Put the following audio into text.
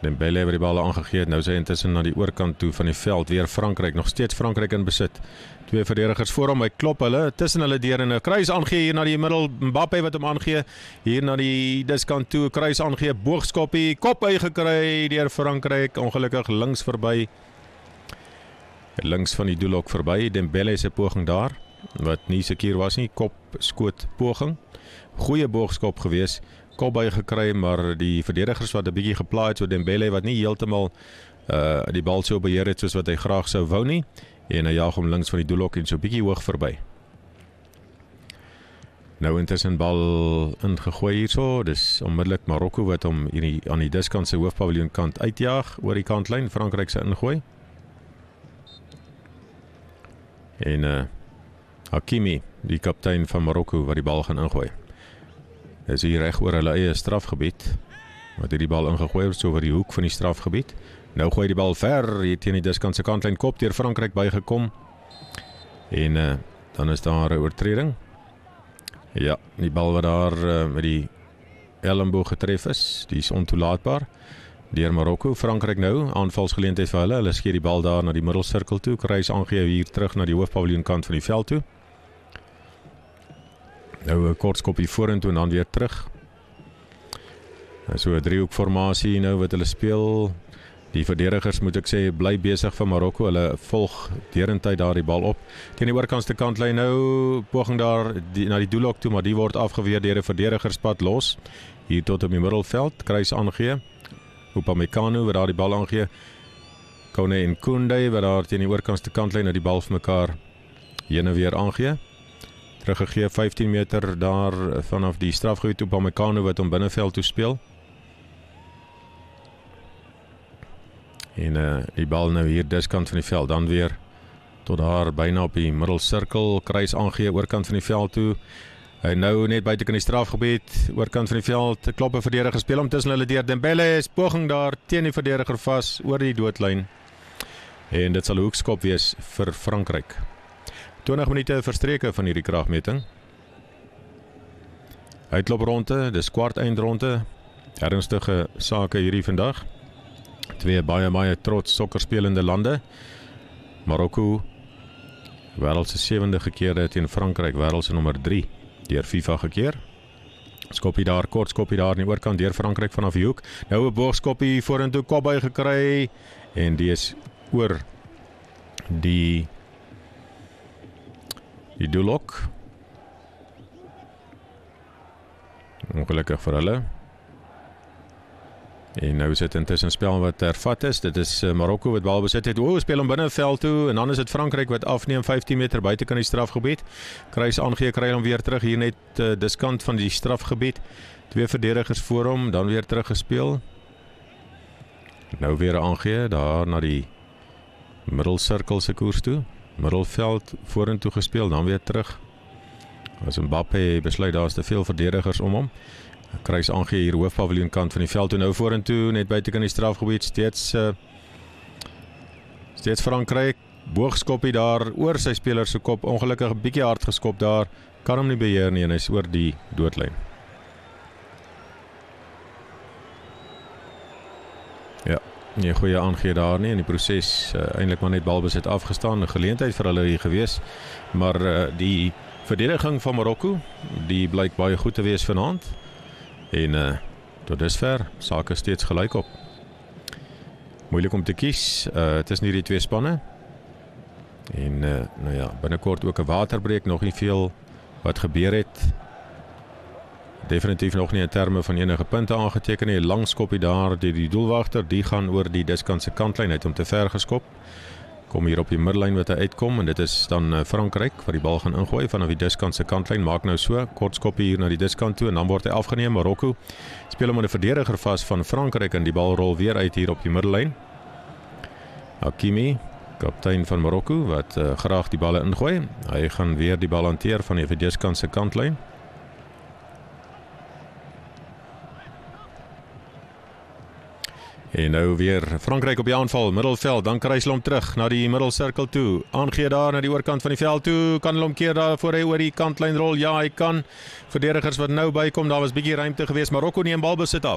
Dembele wat die bal aangegee het, nou sy intussen na die oorkant toe van die veld, weer Frankryk, nog steeds Frankryk in besit. 2 verdedigers voor hom, hy klop hulle, tussen hulle deur en 'n kruis aangee hier na die middel, Mbappé wat hom aangee, hier na die diskant toe, kruis aangee, boogskoppie, kop gekry deur Frankryk, ongelukkig links verby, links van die doelhok verby, Dembele se poging daar, wat nie seker was nie, kop skoot poging, goeie boogskop gewees, kopby gekry, maar die verdedigers wat 'n bietjie geplaai het, so Dembele wat nie heeltemal die bal so beheer het soos wat hy graag sou wou nie, en hy jaag hom links van die doelhok en so bietjie hoog verby. Nou intussen bal ingegooi hierso, dis onmiddellik Marokko wat hom aan die diskant se hoofpaviljoen kant uitjaag, oor die kantlyn, Frankryk se ingooi. En Hakimi, die kaptein van Marokko, wat die bal gaan ingooi. Is hier reg oor hulle eie strafgebied, wat die bal ingegooi het, so oor die hoek van die strafgebied. Nou gooi die bal ver, hier teen die diskant se kantlyn, kop deur Frankryk bygekom. En dan is daar 'n oortreding. Ja, die bal wat daar met die elmboog getref is, die is ontoelaatbaar. Deur Marokko, Frankryk nou, aanvalsgeleentheid vir hulle, hulle skeer die bal daar na die middelsirkel toe, kruis aangee hier terug na die hoofpaviljoen kant van die veld toe. Nou 'n kort skoppie vorentoe en dan weer terug. So 'n driehoekformasie nou wat hulle speel. Die verdedigers, moet ek sê, bly besig van Marokko. Hulle volg derentyd daar die bal op. Teen die oorkantste kantlyn nou, poging daar na die doelhok toe, maar die word afgeweer deur 'n verdedigingspad los. Hier tot op die middelveld, kruis aangee. Upamecano wat daar die bal aangee. Kone en Koundé wat daar teen die oorkantste kantlyn nou die bal vir mekaar heen en weer aangee. Teruggegee 15 meter daar vanaf die strafgebied op Upamecano wat om binneveld toe speel. En die bal nou hier diskant van die veld, dan weer tot daar byna op die middelsirkel, kruis aangee oorkant van die veld toe. Hy nou net buite kan die strafgebied, oorkant van die veld, klop 'n verdediger speel om tussen hulle deur. Dembele is poging daar teen die verdediger vas oor die doodlyn. En dit sal 'n hoekskop wees vir Frankryk. 20 minute verstreke van hierdie kragmeting. Uitlopronde, dis kwart eindronde. Ernstige sake hierdie vandag. 2 baie trots sokkerspelende lande. Marokko, wêreld se 7de gekeerde teen Frankryk, wêreld se nommer 3 deur FIFA gekeer. Skoppie daar, kort skoppie daar in die oorkant deur Frankryk vanaf die hoek. Nou 'n boogskoppie vorentoe, kopby gekry en die is oor die doelhok. Ongelukkig vir hulle. En nou is dit intussen spel wat hervat is. Dit is Marokko wat bal besit het. Speel hom binne veld toe en dan is dit Frankryk wat afneem 15 meter buite kan die strafgebied. Kruis aangee, kry hom weer terug hier net diskant van die strafgebied. 2 verdedigers voor hom, dan weer teruggespeel. Nou weer aangee daar na die middelsirkel se koers toe. Middelveld vorentoe gespeel, dan weer terug. As Mbappé besluit daar is te veel verdedigers om hom. Kruis aangee hier hoofpaviljoen kant van die veld toe, nou vorentoe, net buite kan die strafgebied, steeds Frankryk, boogskoppie daar, oor sy speler se kop, ongelukkig 'n bietjie hard geskop daar, kan hom nie beheer nie en hy is oor die doodlyn. Ja, nie goeie aangee daar nie, in die proses eintlik maar net balbesit afgestaan, 'n geleentheid vir hulle hier gewees, maar die verdediging van Marokko, die blyk baie goed te wees vanaand. En tot dusver, sake steeds gelyk op. Moeilik om te kies tussen hierdie 2 spanne. En nou ja, binnekort ook 'n waterbreek, nog nie veel wat gebeur het. Definitief nog nie in terme van enige punte aangeteken nie. 'n Lang skoppie daar deur die doelwagter, die gaan oor die diskant se kantlyn, uit om te ver geskop. Kom hier op die middellyn wat hy uitkom en dit is dan Frankryk wat die bal gaan ingooi vanaf die diskant se kantlyn, maak nou so, kort skoppie hier na die diskant toe en dan word hy afgeneem. Marokko speel hom met 'n verdediger vas van Frankryk en die bal rol weer uit hier op die middellyn. Hakimi, kaptein van Marokko wat graag die balle ingooi. Hy gaan weer die bal hanteer van die diskant se kantlyn. En nou weer Frankryk op die aanval, middelveld, dan kry hulle hom terug na die middelsirkel toe. Aangee daar na die oorkant van die veld toe, kan hulle omkeer daar voor hy oor die kantlyn rol. Ja, hy kan. Verdedigers wat nou bykom, daar was bietjie ruimte geweest, Marokko neem balbesit af.